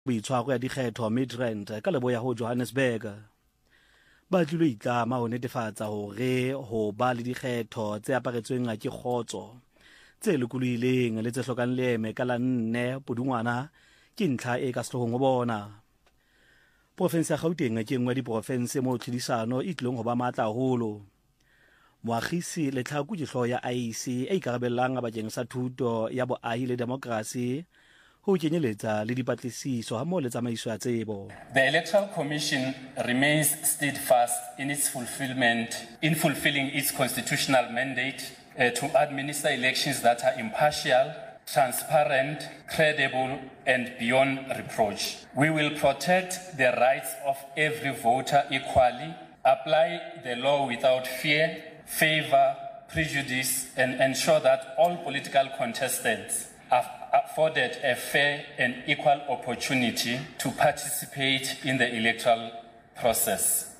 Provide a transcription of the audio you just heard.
boitshwaro ya dikgetho Midrand ka leboya ho Johannesburg ba tlilo itlama ho netefatsa hore ho ba le dikgetho tse aparetsweng ke kgotso tse lokolileng le tse hlokang leeme ka la 4 Pudungwana ke ntlha e ka sehloohong ho bona. Province ya Gauteng ke nngwe ya diprofense mo tlhodisano e tlilong ho ba matla haholo. Moagisi Letlhaku ke hlooho ya IEC e ikarabellang bakeng sa thuto ya boahi le demokrasi ho kenyeletsa le dipatlisiso ha mo le tsamaiso ya tsebo. The Electoral Commission remains steadfast in fulfilling its constitutional mandate to administer elections that are impartial, transparent, credible, and beyond reproach. We will protect the rights of every voter equally, apply the law without fear, favor, prejudice, and ensure that all political contestants are afforded a fair and equal opportunity to participate in the electoral process.